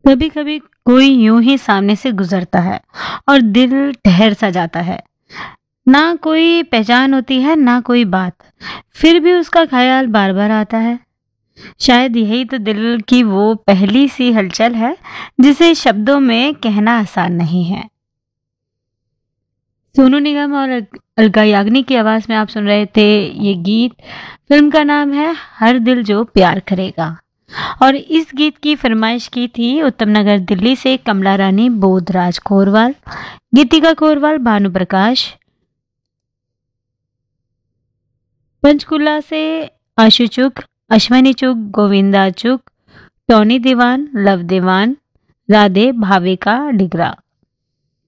कभी कभी कोई यूं ही सामने से गुजरता है और दिल ठहर सा जाता है। ना कोई पहचान होती है ना कोई बात, फिर भी उसका ख्याल बार बार आता है। शायद यही तो दिल की वो पहली सी हलचल है जिसे शब्दों में कहना आसान नहीं है। सोनू निगम और अलका याग्निक की आवाज में आप सुन रहे थे ये गीत। फिल्म का नाम है हर दिल जो प्यार करेगा। और इस गीत की फरमाइश की थी उत्तम नगर दिल्ली से कमला रानी बोधराज खोरवाल, गीतिका खोरवाल, भानु प्रकाश, पंचकुला से आशु चुग, अश्वनी चुग, गोविंदा चुग, टोनी दीवान, लव दीवान, राधे भाविका डिगरा।